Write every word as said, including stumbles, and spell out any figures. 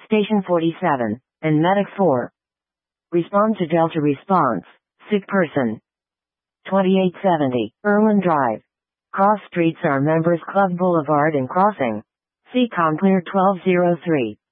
Station forty-seven, and Medic four. Respond to Delta response. Sick person. twenty-eight seventy, Irwin Drive. Cross streets are Members Club Boulevard and Crossing. See ComClear twelve oh three.